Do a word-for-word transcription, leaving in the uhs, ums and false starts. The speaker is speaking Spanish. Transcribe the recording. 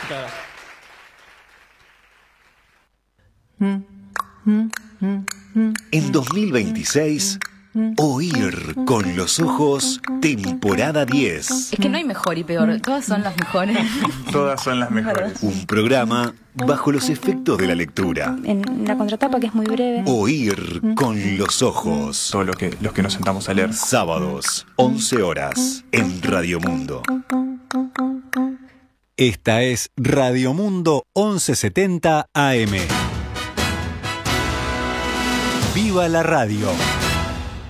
En dos mil veintiséis, Oír con los ojos, temporada diez. Es que no hay mejor y peor, todas son las mejores. Todas son las mejores. Un programa bajo los efectos de la lectura. En la contratapa, que es muy breve. Oír con los ojos. Todo lo que, los que nos sentamos a leer. Sábados, once horas, en Radio Mundo. Esta es Radio Mundo once setenta A M. ¡Viva la radio!